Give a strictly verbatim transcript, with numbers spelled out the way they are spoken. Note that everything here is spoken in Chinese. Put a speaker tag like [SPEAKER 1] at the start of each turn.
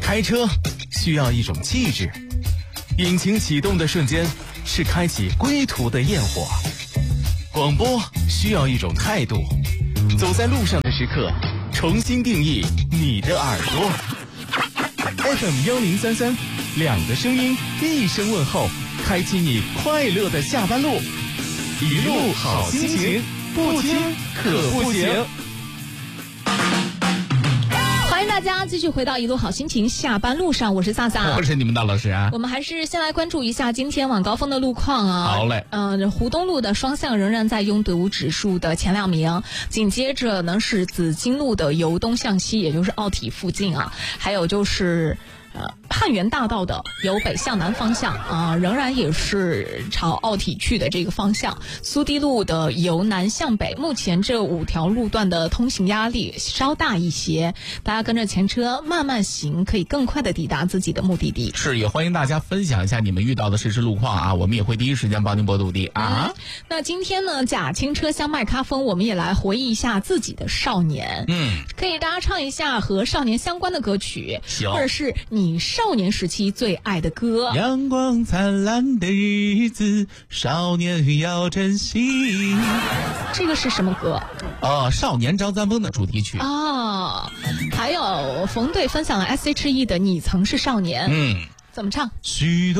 [SPEAKER 1] 开车需要一种气质，引擎启动的瞬间是开启归途的焰火。广播需要一种态度，走在路上的时刻，重新定义你的耳朵。F M 幺零三三，两个声音，一声问候，开启你快乐的下班路。一路好心情，不听可不行。
[SPEAKER 2] 欢迎大家继续回到一路好心情下班路上，我是萨萨，
[SPEAKER 3] 我是你们的老师啊。
[SPEAKER 2] 我们还是先来关注一下今天晚高峰的路况啊。
[SPEAKER 3] 好嘞。
[SPEAKER 2] 呃，湖东路的双向仍然在拥堵指数的前两名，紧接着呢是紫金路的由东向西，也就是奥体附近啊，还有就是呃，汉源大道的由北向南方向啊、呃，仍然也是朝奥体去的这个方向。苏堤路的由南向北，目前这五条路段的通行压力稍大一些，大家跟着前车慢慢行，可以更快的抵达自己的目的地。
[SPEAKER 3] 是，也欢迎大家分享一下你们遇到的实时路况啊，我们也会第一时间帮您播读的啊、
[SPEAKER 2] 嗯。那今天呢，假轻车厢麦咖风，我们也来回忆一下自己的少年。
[SPEAKER 3] 嗯，
[SPEAKER 2] 可以大家唱一下和少年相关的歌曲，
[SPEAKER 3] 行，
[SPEAKER 2] 或者是你少年时期最爱的歌。
[SPEAKER 3] 阳光灿烂的日子，少年要珍惜。
[SPEAKER 2] 这个是什么歌？
[SPEAKER 3] 哦，少年张三丰的主题曲。
[SPEAKER 2] 哦，还有冯队分享了 S H E 的《你曾是少年》。
[SPEAKER 3] 嗯，
[SPEAKER 2] 怎么唱？
[SPEAKER 3] 许多